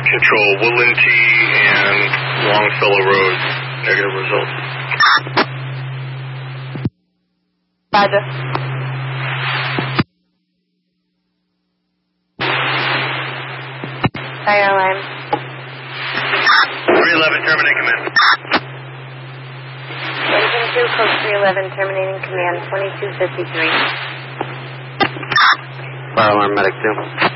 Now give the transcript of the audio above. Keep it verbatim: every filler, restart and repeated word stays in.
Control, Woodland T and Longfellow Road, negative results. Roger. Fire alarm. three eleven, terminate command. Engine two, code three eleven, terminating command, twenty-two fifty-three. Fire alarm, medic two.